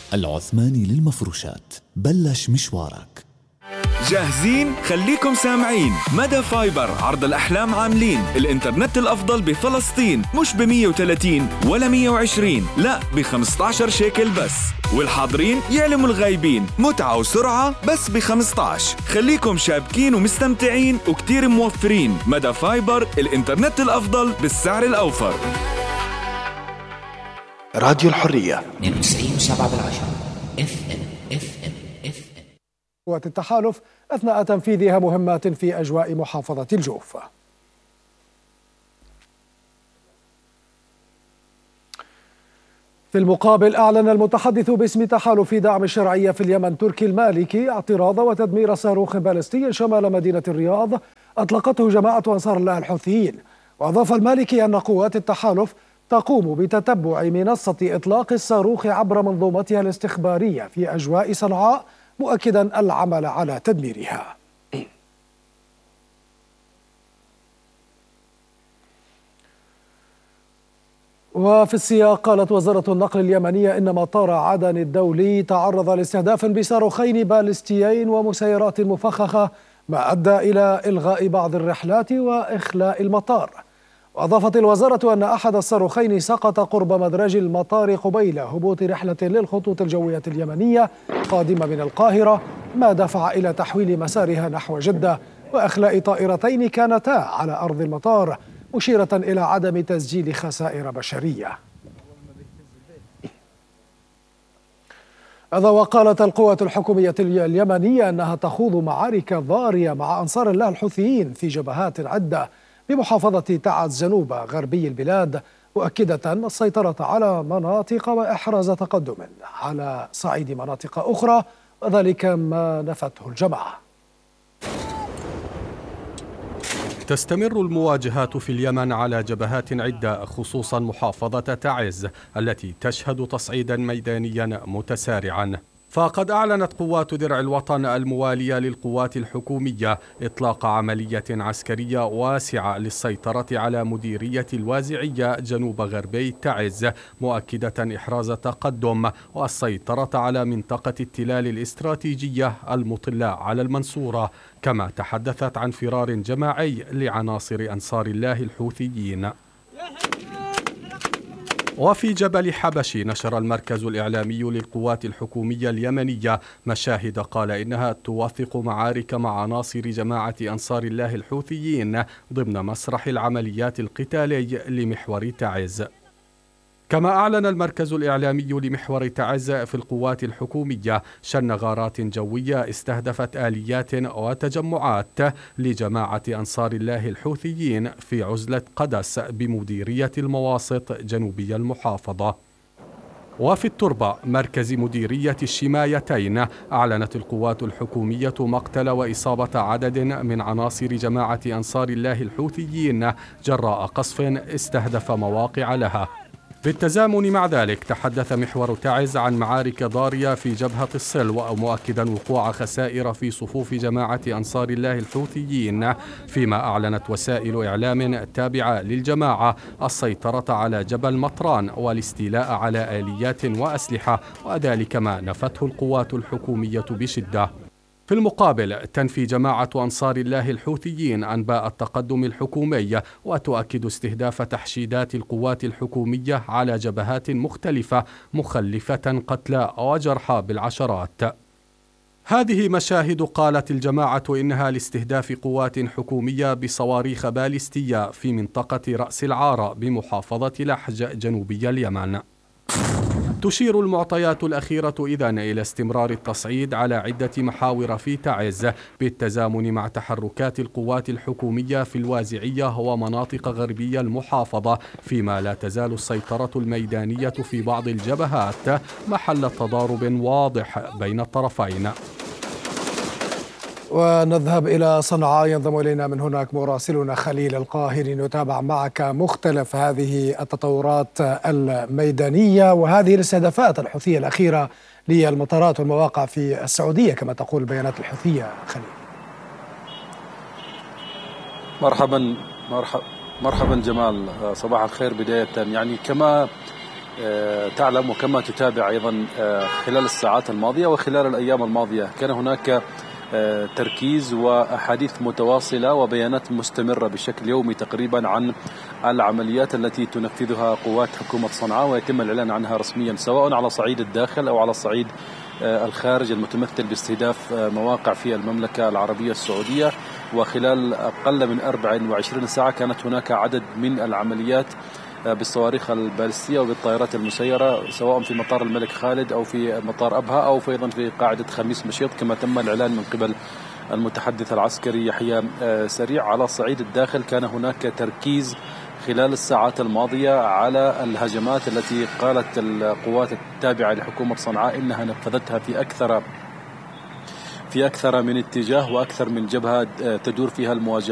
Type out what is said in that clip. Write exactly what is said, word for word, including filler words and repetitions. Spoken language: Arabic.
العثماني للمفروشات، بلش مشوارك. جاهزين؟ خليكم سامعين. مدى فايبر عرض الأحلام عاملين الإنترنت الأفضل بفلسطين، مش ب مية وثلاثين ولا مية وعشرين، لا ب خمسة عشر شيكل بس. والحاضرين يعلموا الغايبين، متعة وسرعة بس ب خمسة عشر. خليكم شابكين ومستمتعين وكتير موفرين. مدى فايبر، الإنترنت الأفضل بالسعر الأوفر. راديو الحرية اثنين وتسعين وسبعة بالعشرة اف ام اف ام اف ام. قوات التحالف أثناء تنفيذها مهمات في أجواء محافظة الجوف. في المقابل، أعلن المتحدث باسم تحالف دعم الشرعية في اليمن تركي المالكي اعتراض وتدمير صاروخ باليستي شمال مدينة الرياض أطلقته جماعة أنصار الله الحوثيين. وأضاف المالكي أن قوات التحالف تقوم بتتبع منصة إطلاق الصاروخ عبر منظومتها الاستخبارية في أجواء صنعاء، مؤكدا العمل على تدميرها. وفي السياق، قالت وزارة النقل اليمنية إن مطار عدن الدولي تعرض لاستهداف بصاروخين باليستيين ومسيرات مفخخة، ما أدى إلى إلغاء بعض الرحلات وإخلاء المطار. وأضافت الوزارة أن أحد الصاروخين سقط قرب مدرج المطار قبيل هبوط رحلة للخطوط الجوية اليمنية قادمة من القاهرة، ما دفع إلى تحويل مسارها نحو جدة وإخلاء طائرتين كانتا على أرض المطار، مشيرة إلى عدم تسجيل خسائر بشرية. هذا وقالت القوات الحكومية اليمنية أنها تخوض معارك ضارية مع أنصار الله الحوثيين في جبهات عدة بمحافظة تعز جنوب غربي البلاد، مؤكدة السيطرة على مناطق وإحراز تقدم على صعيد مناطق أخرى، وذلك ما نفته الجماعة. تستمر المواجهات في اليمن على جبهات عدة، خصوصا محافظة تعز التي تشهد تصعيدا ميدانيا متسارعا. فقد أعلنت قوات درع الوطن الموالية للقوات الحكومية إطلاق عملية عسكرية واسعة للسيطرة على مديرية الوازعية جنوب غربي تعز، مؤكدة إحراز تقدم والسيطرة على منطقة التلال الاستراتيجية المطلة على المنصورة، كما تحدثت عن فرار جماعي لعناصر أنصار الله الحوثيين. وفي جبل حبشي، نشر المركز الإعلامي للقوات الحكومية اليمنية مشاهد قال إنها توثق معارك مع عناصر جماعة أنصار الله الحوثيين ضمن مسرح العمليات القتالي لمحور تعز. كما أعلن المركز الإعلامي لمحور تعز في القوات الحكومية شن غارات جوية استهدفت آليات وتجمعات لجماعة أنصار الله الحوثيين في عزلة قدس بمديرية المواسط جنوبي المحافظة. وفي التربة، مركز مديرية الشمايتين، أعلنت القوات الحكومية مقتل وإصابة عدد من عناصر جماعة أنصار الله الحوثيين جراء قصف استهدف مواقع لها. بالتزامن مع ذلك، تحدث محور تعز عن معارك ضارية في جبهة السلو، مؤكدا وقوع خسائر في صفوف جماعة أنصار الله الحوثيين، فيما أعلنت وسائل إعلام تابعة للجماعة السيطرة على جبل مطران والاستيلاء على آليات وأسلحة، وذلك ما نفته القوات الحكومية بشدة. في المقابل، تنفي جماعة أنصار الله الحوثيين أنباء التقدم الحكومي، وتؤكد استهداف تحشيدات القوات الحكومية على جبهات مختلفة، مخلفة قتلى وجرحى بالعشرات. هذه مشاهد قالت الجماعة إنها لاستهداف قوات حكومية بصواريخ باليستية في منطقة رأس العارة بمحافظة لحج جنوبي اليمن. تشير المعطيات الأخيرة إذن إلى استمرار التصعيد على عدة محاور في تعز، بالتزامن مع تحركات القوات الحكومية في الوازعية ومناطق غربية المحافظة، فيما لا تزال السيطرة الميدانية في بعض الجبهات محل تضارب واضح بين الطرفين. ونذهب إلى صنعاء، ينضم إلينا من هناك مراسلنا خليل القاهري، نتابع معك مختلف هذه التطورات الميدانية وهذه الاستهدافات الحوثية الأخيرة للمطارات والمواقع في السعودية كما تقول البيانات الحوثية. خليل. مرحبا مرحبا مرحبا جمال، صباح الخير. بداية يعني كما تعلم وكما تتابع أيضا خلال الساعات الماضية وخلال الأيام الماضية كان هناك تركيز وأحاديث متواصلة وبيانات مستمرة بشكل يومي تقريبا عن العمليات التي تنفذها قوات حكومة صنعاء، ويتم الإعلان عنها رسميا سواء على صعيد الداخل أو على صعيد الخارج المتمثل باستهداف مواقع في المملكة العربية السعودية. وخلال أقل من أربع وعشرين ساعة كانت هناك عدد من العمليات بالصواريخ البالستية وبالطائرات المسيرة سواء في مطار الملك خالد أو في مطار أبها أو في أيضا في قاعدة خميس مشيط، كما تم الإعلان من قبل المتحدث العسكري يحيى سريع. على صعيد الداخل كان هناك تركيز خلال الساعات الماضية على الهجمات التي قالت القوات التابعة لحكومة صنعاء إنها نفذتها في أكثر في أكثر من اتجاه وأكثر من جبهة تدور فيها المواجهة.